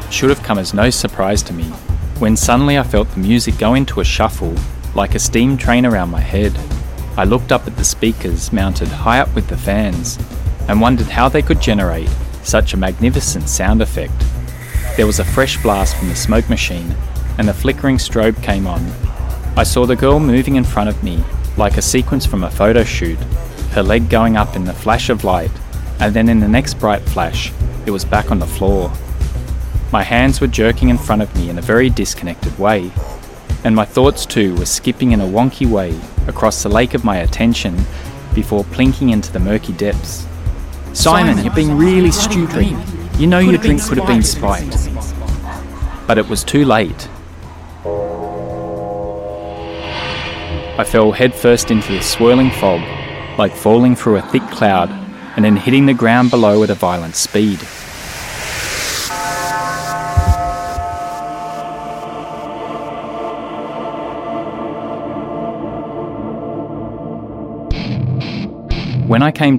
should have come as no surprise to me, when suddenly I felt the music go into a shuffle, like a steam train around my head. I looked up at the speakers mounted high up with the fans, and wondered how they could generate such a magnificent sound effect. There was a fresh blast from the smoke machine, and the flickering strobe came on. I saw the girl moving in front of me, like a sequence from a photo shoot, her leg going up in the flash of light, and then in the next bright flash, it was back on the floor. My hands were jerking in front of me in a very disconnected way, and my thoughts too were skipping in a wonky way across the lake of my attention before plinking into the murky depths. Simon, you're being really stupid. You know your drink could have been Sprite. But it was too late. I fell headfirst into the swirling fog, like falling through a thick cloud, and then hitting the ground below at a violent speed. When I came